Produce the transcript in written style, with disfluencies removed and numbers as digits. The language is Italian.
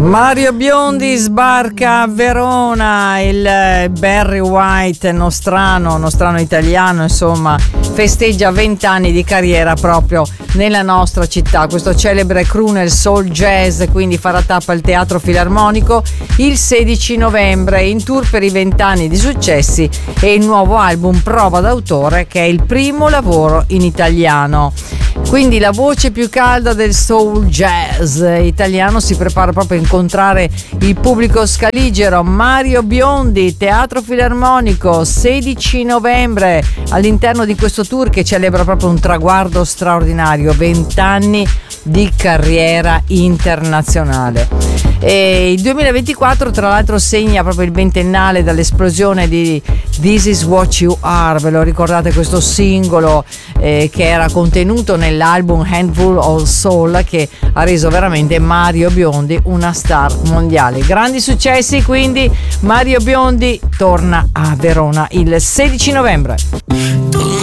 Mario Biondi sbarca a Verona, il Barry White nostrano italiano, insomma, festeggia 20 anni di carriera proprio nella nostra città. Questo celebre crooner soul jazz quindi farà tappa al Teatro Filarmonico il 16 novembre in tour per i 20 anni di successi e il nuovo album Prova d'autore, che è il primo lavoro in italiano. Quindi la voce più calda del soul jazz italiano si prepara proprio a incontrare il pubblico scaligero. Mario Biondi, Teatro Filarmonico, 16 novembre, all'interno di questo tour che celebra proprio un traguardo straordinario, 20 anni di carriera internazionale. E il 2024 tra l'altro segna proprio il ventennale dall'esplosione di This Is What You Are. Ve lo ricordate questo singolo che era contenuto nell'album Handful of Soul, che ha reso veramente Mario Biondi una star mondiale. Grandi successi, quindi Mario Biondi torna a Verona il 16 novembre.